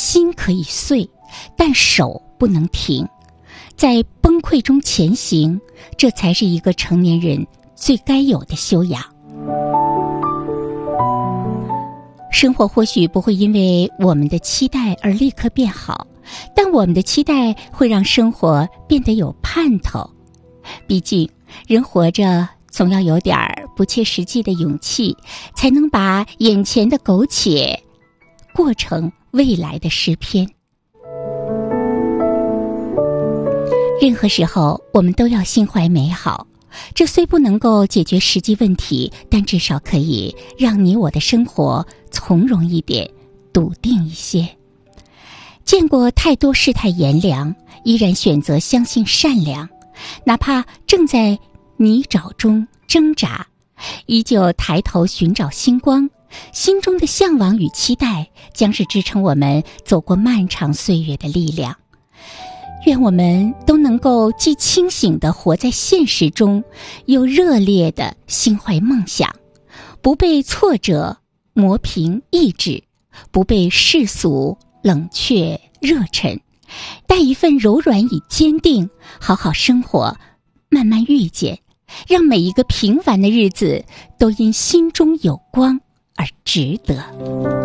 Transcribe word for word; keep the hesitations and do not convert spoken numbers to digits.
心可以碎，但手不能停，在崩溃中前行，这才是一个成年人最该有的修养。生活或许不会因为我们的期待而立刻变好，但我们的期待会让生活变得有盼头。毕竟人活着总要有点不切实际的勇气，才能把眼前的苟且过成未来的诗篇。任何时候我们都要心怀美好，这虽不能够解决实际问题，但至少可以让你我的生活从容一点，笃定一些。见过太多世态炎凉，依然选择相信善良，哪怕正在泥沼中挣扎，依旧抬头寻找星光。心中的向往与期待将是支撑我们走过漫长岁月的力量。愿我们都能够既清醒地活在现实中，又热烈地心怀梦想，不被挫折磨平意志，不被世俗冷却热忱，带一份柔软与坚定，好好生活，慢慢遇见，让每一个平凡的日子都因心中有光而值得。